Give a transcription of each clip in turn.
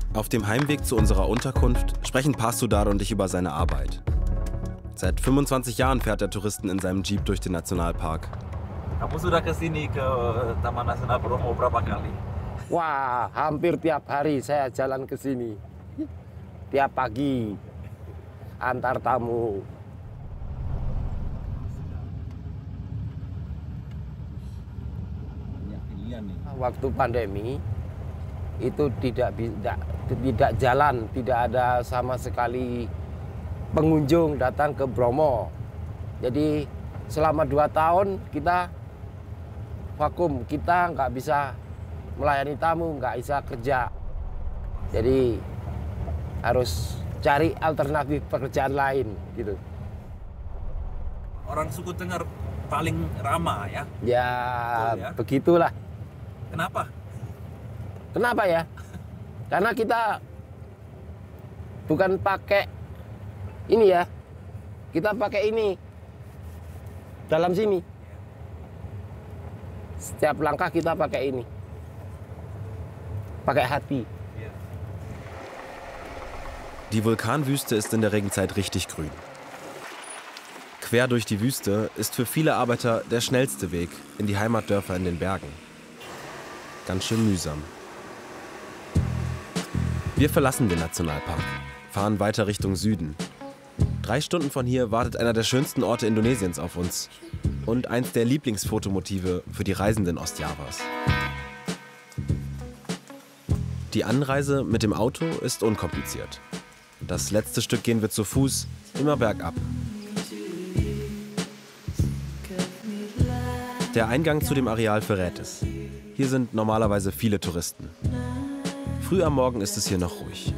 Auf dem Heimweg zu unserer Unterkunft sprechen Pasudar und ich über seine Arbeit. Seit 25 Jahren fährt der Touristen in seinem Jeep durch den Nationalpark. Kamu sudah kesini ke Taman Nasional Bromo berapa kali? Wah, hampir tiap hari saya jalan ke sini. Tiap pagi antar tamu. Waktu pandemi itu tidak jalan, tidak ada sama sekali pengunjung datang ke Bromo. Jadi selama 2 tahun kita vakum, kita nggak bisa melayani tamu, nggak bisa kerja. Jadi harus cari alternatif pekerjaan lain gitu. Orang suku Tengger paling ramah ya? Ya, betul, ya? Begitulah. Kenapa? Kenapa ya? Karena kita bukan pakai ini ya, kita pakai ini dalam sini. Setiap langkah kita pakai ini, pakai hati. Die Vulkanwüste ist in der Regenzeit richtig grün. Quer durch die Wüste ist für viele Arbeiter der schnellste Weg in die Heimatdörfer in den Bergen. Ganz schön mühsam. Wir verlassen den Nationalpark, fahren weiter Richtung Süden. 3 Stunden von hier wartet einer der schönsten Orte Indonesiens auf uns und eins der Lieblingsfotomotive für die Reisenden Ostjavas. Die Anreise mit dem Auto ist unkompliziert. Das letzte Stück gehen wir zu Fuß, immer bergab. Der Eingang zu dem Areal verrät es. Hier sind normalerweise viele Touristen. Früh am Morgen ist es hier noch ruhig.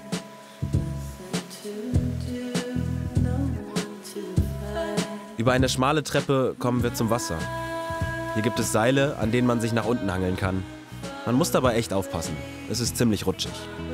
Über eine schmale Treppe kommen wir zum Wasser. Hier gibt es Seile, an denen man sich nach unten hangeln kann. Man muss dabei echt aufpassen. Es ist ziemlich rutschig.